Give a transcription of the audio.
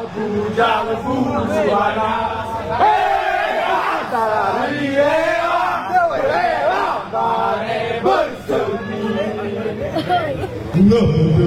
不加的付出啊！嘿，大家厉害啊！各位来吧，把你们胜利。